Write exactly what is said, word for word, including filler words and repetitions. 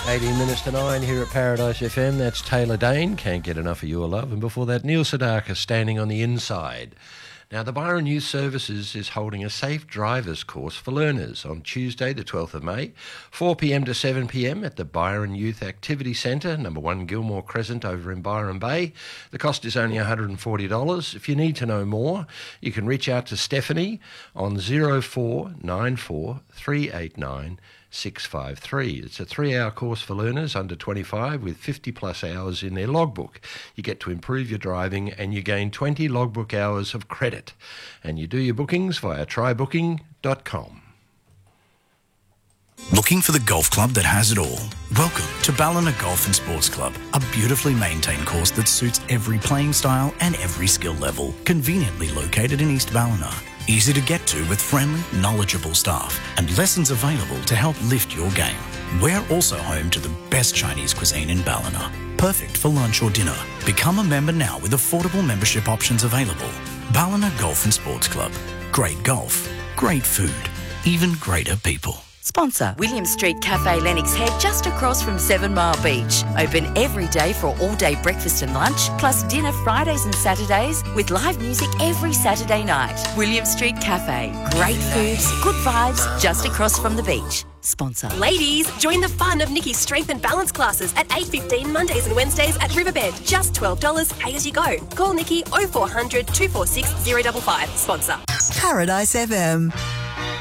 eighteen minutes to nine here at Paradise F M. That's Taylor Dane, Can't Get Enough of Your Love. And before that, Neil Sedaka, Standing on the Inside. Now, the Byron Youth Services is holding a safe drivers course for learners on Tuesday, the twelfth of May, four p.m. to seven p.m. at the Byron Youth Activity Centre, number one Gilmore Crescent over in Byron Bay. The cost is only one hundred forty dollars. If you need to know more, you can reach out to Stephanie on zero four nine four three eight nine six five three. It's a three-hour course for learners under twenty-five with fifty plus hours in their logbook. You get to improve your driving and you gain twenty logbook hours of credit. And you do your bookings via try booking dot com. Looking for the golf club that has it all? Welcome to Ballina Golf and Sports Club, a beautifully maintained course that suits every playing style and every skill level. Conveniently located in East Ballina. Easy to get to with friendly, knowledgeable staff and lessons available to help lift your game. We're also home to the best Chinese cuisine in Ballina. Perfect for lunch or dinner. Become a member now with affordable membership options available. Ballina Golf and Sports Club. Great golf, great food, even greater people. Sponsor William Street Cafe Lennox Head, just across from Seven Mile Beach. Open every day for all-day breakfast and lunch, plus dinner Fridays and Saturdays with live music every Saturday night. William Street Cafe. Great foods, good vibes, just across from the beach. Sponsor. Ladies, join the fun of Nikki's Strength and Balance classes at eight fifteen Mondays and Wednesdays at Riverbed. Just twelve dollars, pay as you go. Call Nikki oh four hundred two four six oh five five. Sponsor. Paradise F M.